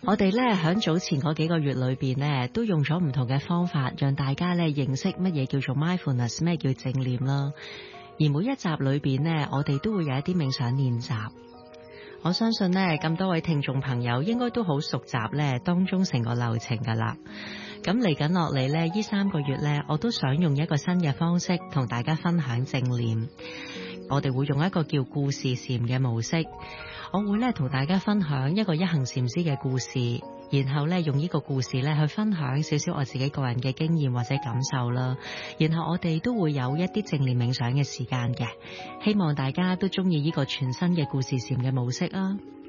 我哋咧喺早前嗰幾個月裏邊咧，都用咗唔同嘅方法，讓大家咧認識乜嘢叫做 mindfulness， 咩叫正念啦。而每一集裏邊咧，我哋都會有一啲冥想練習。我相信咧，咁多位聽眾朋友應該都好熟習咧當中成個流程噶啦。咁嚟緊落嚟咧，呢3個月咧，我都想用一個新嘅方式同大家分享正念。我哋會用一個叫故事禪嘅模式。我會咧同大家分享一個一行禪師嘅故事，然後咧用呢個故事咧去分享少少我自己個人嘅經驗或者感受啦。然後我哋都會有一啲正念冥想嘅時間嘅，希望大家都中意呢個全新嘅故事禪嘅模式啊！